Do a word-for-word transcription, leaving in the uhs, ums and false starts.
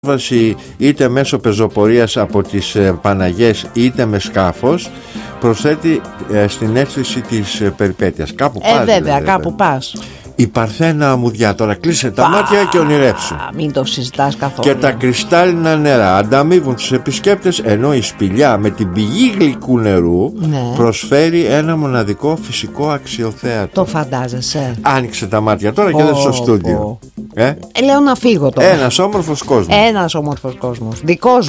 είτε μέσω πεζοπορίας από τις ε, Παναγιές είτε με σκάφος, προσθέτει ε, στην αίσθηση της ε, περιπέτειας. Κάπου ε, πας, βέβαια, δηλαδή, κάπου πας. Η Παρθένα αμμουδιά. Τώρα κλείσε τα μάτια και ονειρέψου. Μην το συζητάς καθόλου. Και τα κρυστάλλινα νερά ανταμείβουν τους επισκέπτες, ενώ η σπηλιά με την πηγή γλυκού νερού, ναι, προσφέρει ένα μοναδικό φυσικό αξιοθέατο. Το φαντάζεσαι? Άνοιξε τα μάτια τώρα και oh, δες στο στούντιο. Oh. Ε? ε, λέω να φύγω τώρα. Ένας όμορφος κόσμος. Ένας όμορφος κόσμος. Δικός